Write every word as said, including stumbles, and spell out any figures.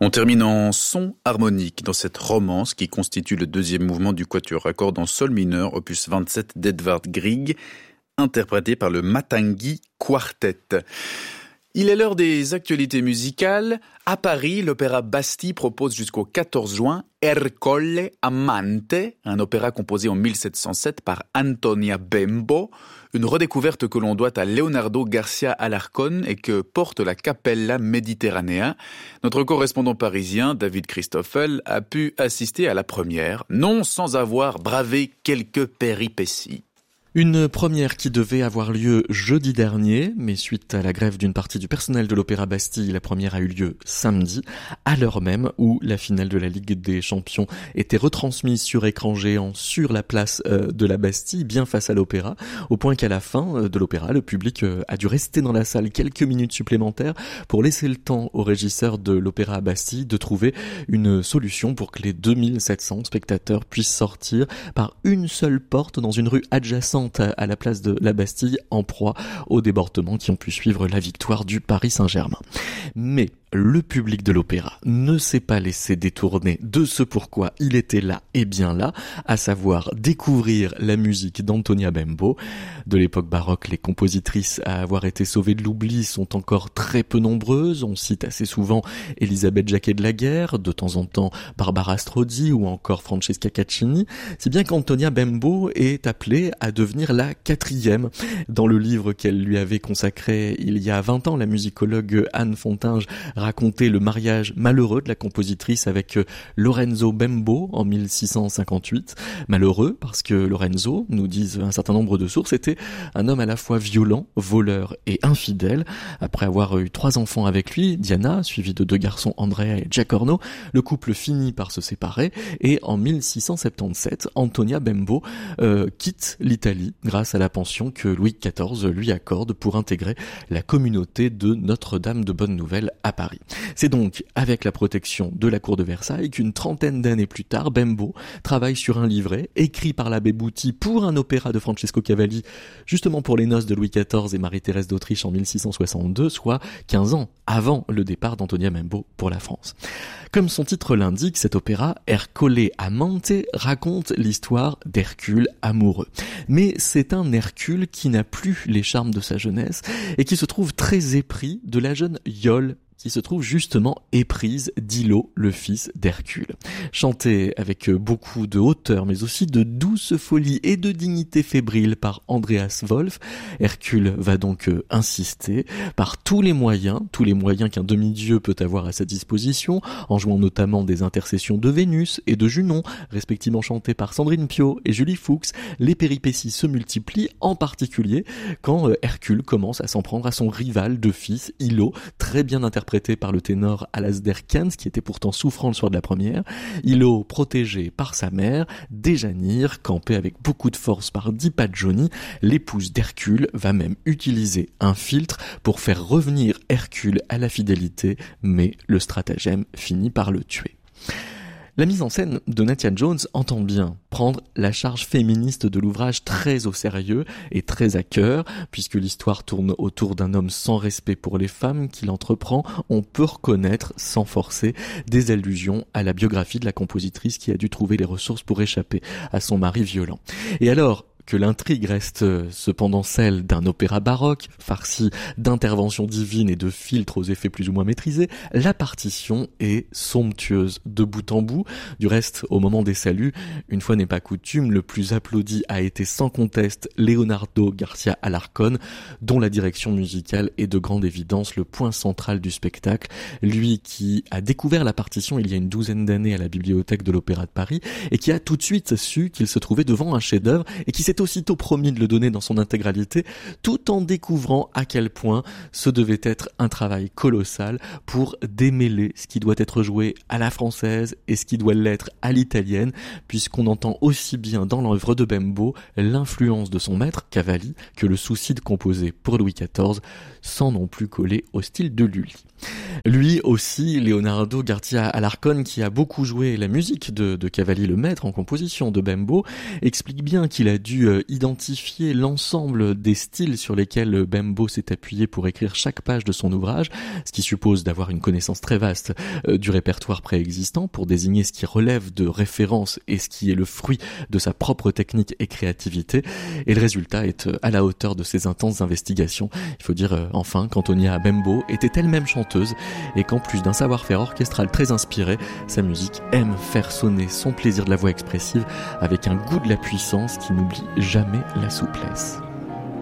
On termine en son harmonique dans cette romance qui constitue le deuxième mouvement du quatuor à cordes en sol mineur, opus vingt-sept d'Edvard Grieg, interprété par le Matangi Quartet. Il est l'heure des actualités musicales. À Paris, l'Opéra Bastille propose jusqu'au quatorze juin Ercole Amante, un opéra composé en mille sept cent sept par Antonia Bembo, une redécouverte que l'on doit à Leonardo Garcia Alarcón et que porte la Capella Mediterranea. Notre correspondant parisien, David Christoffel, a pu assister à la première, non sans avoir bravé quelques péripéties. Une première qui devait avoir lieu jeudi dernier, mais suite à la grève d'une partie du personnel de l'Opéra Bastille, la première a eu lieu samedi, à l'heure même où la finale de la Ligue des Champions était retransmise sur écran géant sur la place euh, de la Bastille, bien face à l'opéra, au point qu'à la fin euh, de l'opéra, le public euh, a dû rester dans la salle quelques minutes supplémentaires pour laisser le temps au régisseur de l'Opéra Bastille de trouver une solution pour que les deux mille sept cents spectateurs puissent sortir par une seule porte dans une rue adjacente à la place de la Bastille, en proie aux débordements qui ont pu suivre la victoire du Paris Saint-Germain. Mais le public de l'opéra ne s'est pas laissé détourner de ce pourquoi il était là et bien là, à savoir découvrir la musique d'Antonia Bembo. De l'époque baroque, les compositrices à avoir été sauvées de l'oubli sont encore très peu nombreuses. On cite assez souvent Elisabeth Jacquet de la Guerre, de temps en temps Barbara Strozzi ou encore Francesca Caccini, si bien qu'Antonia Bembo est appelée à devenir la quatrième. Dans le livre qu'elle lui avait consacré il y a vingt ans, la musicologue Anne Fontinge racontait le mariage malheureux de la compositrice avec Lorenzo Bembo en mille six cent cinquante-huit. Malheureux parce que Lorenzo, nous disent un certain nombre de sources, était un homme à la fois violent, voleur et infidèle. Après avoir eu trois enfants avec lui, Diana, suivie de deux garçons Andrea et Giacorno, le couple finit par se séparer et en mille six cent soixante-dix-sept, Antonia Bembo euh, quitte l'Italie grâce à la pension que Louis quatorze lui accorde pour intégrer la communauté de Notre-Dame de Bonne-Nouvelle à Paris. C'est donc avec la protection de la cour de Versailles qu'une trentaine d'années plus tard, Bembo travaille sur un livret écrit par l'abbé Bouty pour un opéra de Francesco Cavalli, justement pour les noces de Louis quatorze et Marie-Thérèse d'Autriche en mille six cent soixante-deux, soit quinze ans avant le départ d'Antonia Bembo pour la France. Comme son titre l'indique, cet opéra, Ercole Amante, raconte l'histoire d'Hercule amoureux. Mais c'est un Hercule qui n'a plus les charmes de sa jeunesse et qui se trouve très épris de la jeune Iole, qui se trouve justement éprise d'Ilo, le fils d'Hercule. Chanté avec beaucoup de hauteur, mais aussi de douce folie et de dignité fébrile par Andreas Wolf, Hercule va donc insister par tous les moyens, tous les moyens qu'un demi-dieu peut avoir à sa disposition, en jouant notamment des intercessions de Vénus et de Junon, respectivement chantées par Sandrine Piau et Julie Fuchs. Les péripéties se multiplient, en particulier quand Hercule commence à s'en prendre à son rival de fils, Ilo, très bien interprété par le ténor Alasdair Keynes, qui était pourtant souffrant le soir de la première. Ilo, protégé par sa mère, Déjanire, campé avec beaucoup de force par Dipagioni, l'épouse d'Hercule, va même utiliser un filtre pour faire revenir Hercule à la fidélité, mais le stratagème finit par le tuer. La mise en scène de Natia Jones entend bien prendre la charge féministe de l'ouvrage très au sérieux et très à cœur, puisque l'histoire tourne autour d'un homme sans respect pour les femmes qu'il entreprend. On peut reconnaître, sans forcer, des allusions à la biographie de la compositrice qui a dû trouver les ressources pour échapper à son mari violent. Et alors, que l'intrigue reste cependant celle d'un opéra baroque, farci d'interventions divines et de filtres aux effets plus ou moins maîtrisés, la partition est somptueuse de bout en bout. Du reste, au moment des saluts, une fois n'est pas coutume, le plus applaudi a été sans conteste Leonardo Garcia Alarcón, dont la direction musicale est de grande évidence le point central du spectacle. Lui qui a découvert la partition il y a une douzaine d'années à la bibliothèque de l'Opéra de Paris et qui a tout de suite su qu'il se trouvait devant un chef-d'œuvre et qui s'est aussitôt promis de le donner dans son intégralité, tout en découvrant à quel point ce devait être un travail colossal pour démêler ce qui doit être joué à la française et ce qui doit l'être à l'italienne, puisqu'on entend aussi bien dans l'œuvre de Bembo l'influence de son maître, Cavalli, que le souci de composer pour Louis quatorze, sans non plus coller au style de Lully. Lui aussi, Leonardo García Alarcón, qui a beaucoup joué la musique de, de Cavalli le maître en composition de Bembo, explique bien qu'il a dû identifier l'ensemble des styles sur lesquels Bembo s'est appuyé pour écrire chaque page de son ouvrage, ce qui suppose d'avoir une connaissance très vaste euh, du répertoire préexistant pour désigner ce qui relève de référence et ce qui est le fruit de sa propre technique et créativité. Et le résultat est à la hauteur de ses intenses investigations. Il faut dire euh, enfin qu'Antonia Bembo était elle-même chanteuse et qu'en plus d'un savoir-faire orchestral très inspiré, sa musique aime faire sonner son plaisir de la voix expressive avec un goût de la puissance qui n'oublie jamais la souplesse.